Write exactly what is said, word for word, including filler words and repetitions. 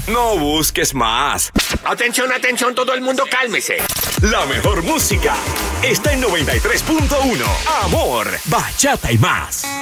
No busques más. Atención, atención, todo el mundo cálmese. La mejor música está en noventa y tres punto uno. Amor, bachata y más.